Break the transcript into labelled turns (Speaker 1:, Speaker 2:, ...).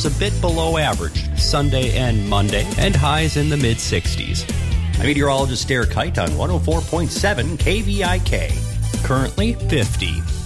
Speaker 1: lows a bit below average Sunday and Monday, and highs in the mid-60s.
Speaker 2: I'm meteorologist Derek Height on 104.7 KVIK.
Speaker 1: Currently 50.